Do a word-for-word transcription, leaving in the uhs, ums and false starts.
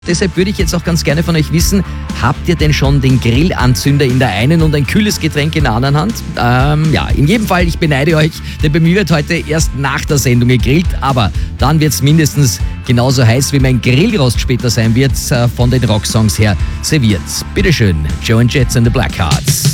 Deshalb würde ich jetzt auch ganz gerne von euch wissen, habt ihr denn schon den Grillanzünder in der einen und ein kühles Getränk in der anderen Hand? Ähm, ja, in jedem Fall, ich beneide euch, denn bei mir wird heute erst nach der Sendung gegrillt, aber dann wird es mindestens genauso heiß, wie mein Grillrost später sein wird, äh, von den Rocksongs her serviert. Bitteschön, Joe and Jets and the Blackhearts.